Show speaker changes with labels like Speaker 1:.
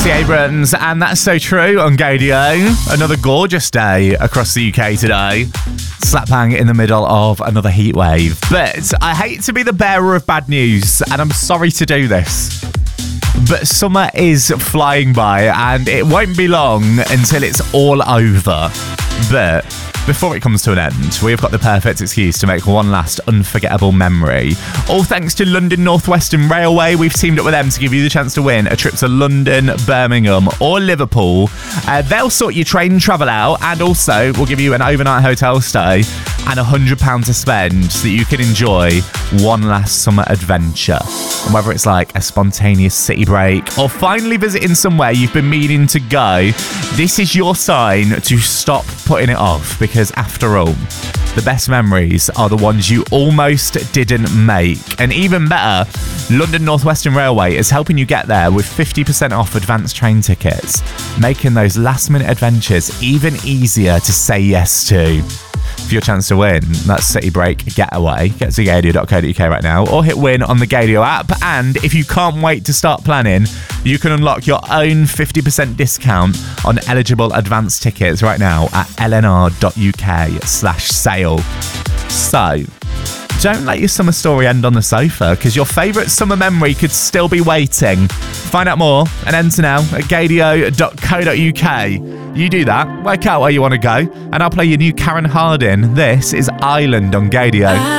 Speaker 1: Stacey Abrams, and That's So True on Gadio. Another gorgeous day across the UK today. Slap bang in the middle of another heat wave. But I hate to be the bearer of bad news, and I'm sorry to do this. But summer is flying by, and it won't be long until it's all over. But before it comes to an end, we've got the perfect excuse to make one last unforgettable memory. All thanks to London North Western Railway, we've teamed up with them to give you the chance to win a trip to London, Birmingham or Liverpool. They'll sort your train travel out, and also we'll give you an overnight hotel stay and £100 to spend so that you can enjoy one last summer adventure. And whether it's like a spontaneous city break or finally visiting somewhere you've been meaning to go, this is your sign to stop putting it off, because after all, the best memories are the ones you almost didn't make. And even better, London North Western Railway is helping you get there with 50% off advanced train tickets, making those last minute adventures even easier to say yes to. For your chance to win that City Break Getaway, get to gadio.co.uk right now or hit win on the Gadio app. And if you can't wait to start planning, you can unlock your own 50% discount on eligible advance tickets right now at lnr.uk/sale. So don't let your summer story end on the sofa, because your favourite summer memory could still be waiting. Find out more and enter now at gadio.co.uk. You do that, work out where you want to go, and I'll play your new Karen Harding. This is Island on Gadio.